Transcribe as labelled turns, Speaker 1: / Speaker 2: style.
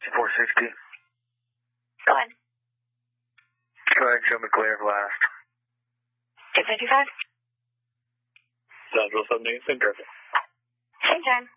Speaker 1: 460.
Speaker 2: Go ahead.
Speaker 1: Go ahead and show me clear of last.
Speaker 2: 255.
Speaker 1: Central 78, same traffic.
Speaker 2: Same time.